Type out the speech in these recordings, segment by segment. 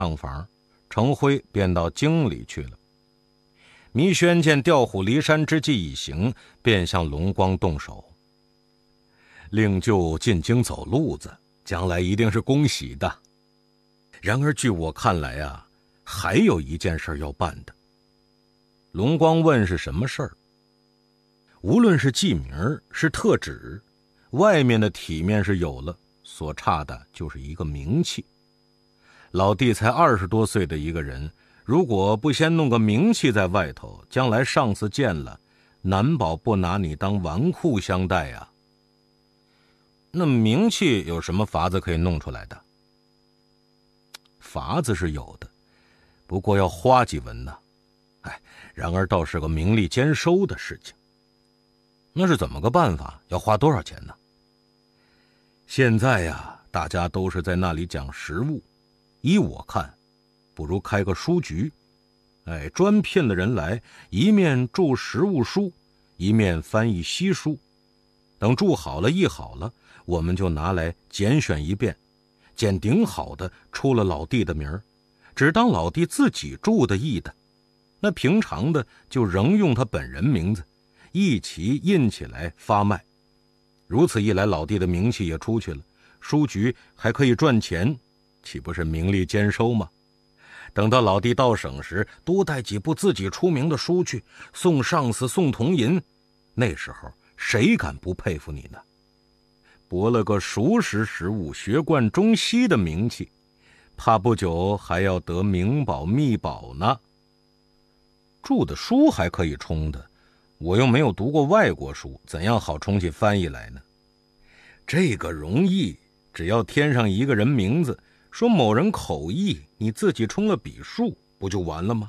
账房，程辉便到京里去了。糜轩见调虎离山之计已行，便向龙光动手。令舅进京走路子，将来一定是恭喜的。然而据我看来啊，还有一件事要办的。龙光问是什么事儿？无论是记名是特指，外面的体面是有了，所差的就是一个名气。老弟才20多岁的一个人，如果不先弄个名气在外头，将来上司见了，难保不拿你当纨绔相待啊。那名气有什么法子可以弄出来的？法子是有的，不过要花几文呢。然而倒是个名利兼收的事情。那是怎么个办法？要花多少钱呢？现在呀，大家都是在那里讲实务，依我看，不如开个书局，专聘了人来，一面著实务书，一面翻译西书。等著好了译好了，我们就拿来拣选一遍，拣顶好的出了老弟的名儿，只当老弟自己著的译的。那平常的就仍用他本人名字，一起印起来发卖。如此一来，老弟的名气也出去了，书局还可以赚钱，岂不是名利兼收吗？等到老弟到省时，多带几部自己出名的书去，送上司送铜银，那时候谁敢不佩服你呢？博了个熟识时务、学贯中西的名气，怕不久还要得名宝秘宝呢。著的书还可以充的，我又没有读过外国书，怎样好充起翻译来呢？这个容易，只要添上一个人名字，说某人口译，你自己充了笔数，不就完了吗？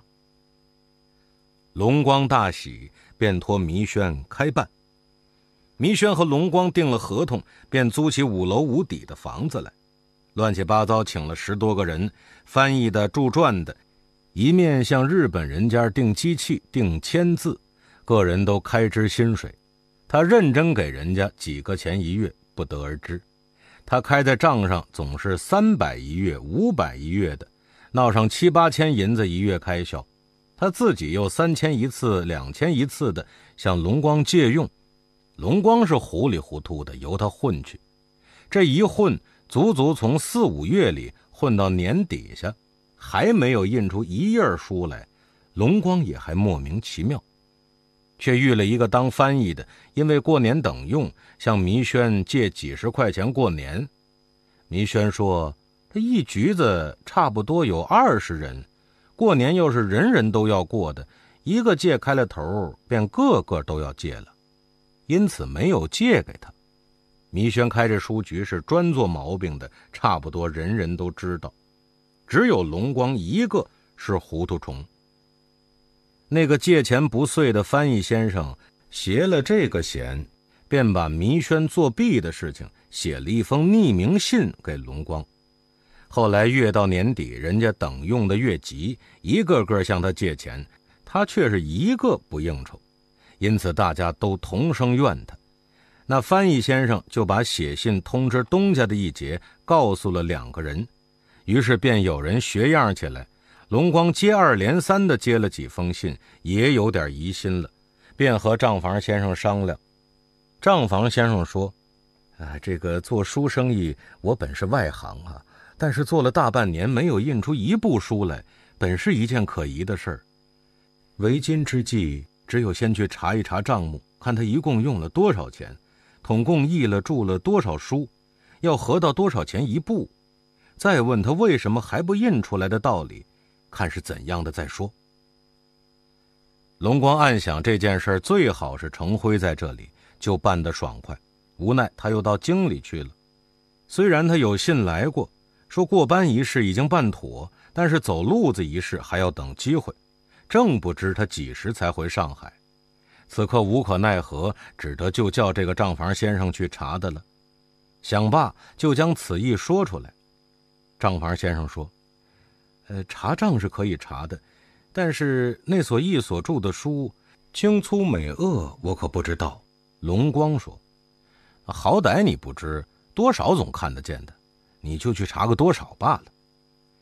龙光大喜，便托糜轩开办。糜轩和龙光订了合同，便租起5楼5底的房子来，乱七八糟请了10多个人，翻译的、著传的，一面向日本人家订机器、订签字，个人都开支薪水。他认真给人家几个钱一月，不得而知。他开在账上总是300一月、500一月的，闹上7、8千银子一月开销。他自己又3000一次、2000一次的向龙光借用。龙光是糊里糊涂的，由他混去。这一混，足足从4、5月里混到年底下，还没有印出一页书来，龙光也还莫名其妙。却遇了一个当翻译的，因为过年等用，向糜轩借几10块钱过年。糜轩说，这一局子差不多有20人，过年又是人人都要过的，一个借开了头，便个个都要借了，因此没有借给他。糜轩开这书局是专做毛病的，差不多人人都知道，只有龙光一个是糊涂虫。那个借钱不遂的翻译先生携了这个嫌，便把糜轩作弊的事情写了一封匿名信给龙光。后来越到年底，人家等用的越急，一个个向他借钱，他却是一个不应酬，因此大家都同声怨他。那翻译先生就把写信通知东家的一节告诉了2个人，于是便有人学样起来。龙光接二连三地接了几封信，也有点疑心了，便和账房先生商量。账房先生说，这个做书生意我本是外行啊，但是做了大半年没有印出一部书来，本是一件可疑的事儿。为今之计，只有先去查一查账目，看他一共用了多少钱，统共译了著了多少书，要合到多少钱一部，再问他为什么还不印出来的道理，看是怎样的再说。龙光暗想这件事最好是程辉在这里，就办得爽快，无奈他又到京里去了。虽然他有信来过，说过班一事已经办妥，但是走路子一事还要等机会，正不知他几时才回上海。此刻无可奈何，只得就叫这个账房先生去查的了。想罢就将此意说出来。账房先生说，查账是可以查的，但是那所译所著的书轻粗美恶我可不知道。龙光说，好歹你不知，多少总看得见的，你就去查个多少罢了。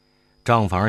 账房